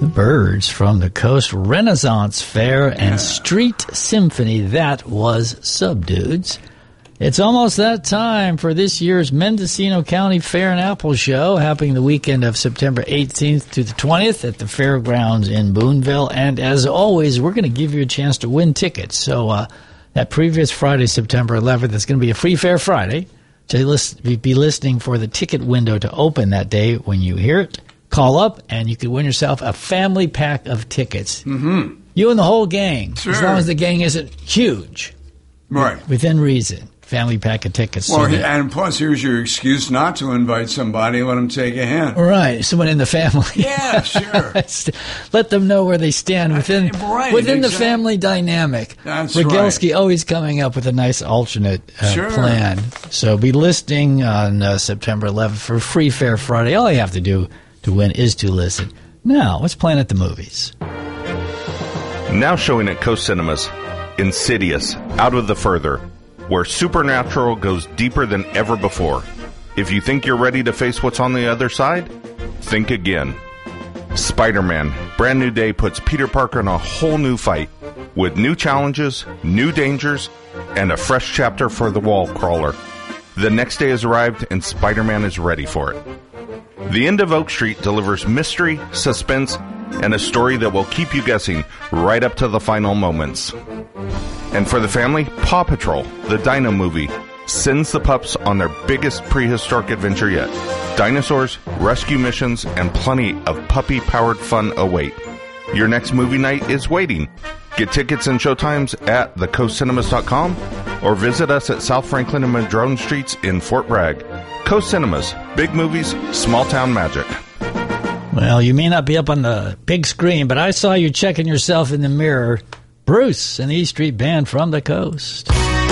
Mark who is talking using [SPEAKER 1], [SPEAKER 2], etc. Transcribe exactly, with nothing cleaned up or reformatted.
[SPEAKER 1] The Birds from the Coast Renaissance Fair and
[SPEAKER 2] Yeah.
[SPEAKER 1] Street Symphony. That was Subdudes. It's almost that time for this year's Mendocino County Fair and Apple Show, happening the weekend of September eighteenth to the twentieth at the Fairgrounds in Boonville. And as always, we're going to give you a chance to win tickets. So uh, that previous Friday, September eleventh, is going to be a free Fair Friday. So you list, be listening for the ticket window to open that day. When you hear it, call up and you could win yourself a family pack of tickets.
[SPEAKER 2] Mm-hmm.
[SPEAKER 1] You and the whole gang,
[SPEAKER 2] Sure.
[SPEAKER 1] as long as the gang isn't huge.
[SPEAKER 2] Right.
[SPEAKER 1] Within reason. Family pack of tickets.
[SPEAKER 2] Well,
[SPEAKER 1] so that,
[SPEAKER 2] and plus, here's your excuse not to invite somebody. Let them take a hint.
[SPEAKER 1] right, someone in the family.
[SPEAKER 2] Yeah, sure.
[SPEAKER 1] Let them know where they stand within
[SPEAKER 2] Right,
[SPEAKER 1] within the
[SPEAKER 2] exactly.
[SPEAKER 1] family dynamic.
[SPEAKER 2] That's
[SPEAKER 1] Rogelski
[SPEAKER 2] right.
[SPEAKER 1] always coming up with a nice alternate uh,
[SPEAKER 2] Sure.
[SPEAKER 1] plan. So be listening on uh, September eleventh for Free Fair Friday. All you have to do to win is to listen. Now, what's playing at the movies?
[SPEAKER 3] Now showing at Coast Cinemas, Insidious, Out of the Further, where supernatural goes deeper than ever before. If you think you're ready to face what's on the other side, think again. Spider-Man, Brand New Day puts Peter Parker in a whole new fight, with new challenges, new dangers, and a fresh chapter for the wall crawler. The next day has arrived and Spider-Man is ready for it. The End of Oak Street delivers mystery, suspense, and a story that will keep you guessing right up to the final moments. And for the family, Paw Patrol, the Dino movie, sends the pups on their biggest prehistoric adventure yet. Dinosaurs, rescue missions, and plenty of puppy-powered fun await. Your next movie night is waiting. Get tickets and showtimes at the coast cinemas dot com or visit us at South Franklin and Madrone Streets in Fort Bragg. Coast Cinemas, big movies, small town magic.
[SPEAKER 1] Well, you may not be up on the big screen, but I saw you checking yourself in the mirror. Bruce and the E Street Band from the Coast.